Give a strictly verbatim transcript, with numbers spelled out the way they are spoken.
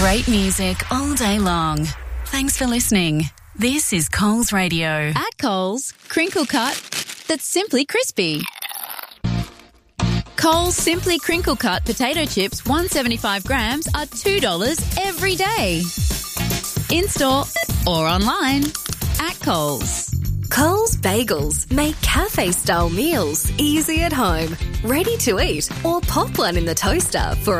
Great music all day long. Thanks for listening. This is Coles Radio. At Coles, crinkle cut that's simply crispy. Coles Simply Crinkle Cut potato chips, one hundred seventy-five grams, are two dollars every day. In-store or online at Coles. Coles Bagels make cafe-style meals easy at home, ready to eat, or pop one in the toaster for